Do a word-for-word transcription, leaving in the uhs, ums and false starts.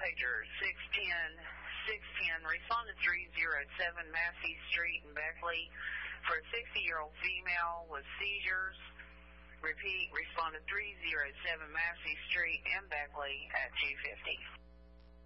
pager six ten six ten. Responded three oh seven Massey Street in Beckley for a sixty-year-old female with seizures. Repeat, responded three oh seven Massey Street in Beckley at two fifty.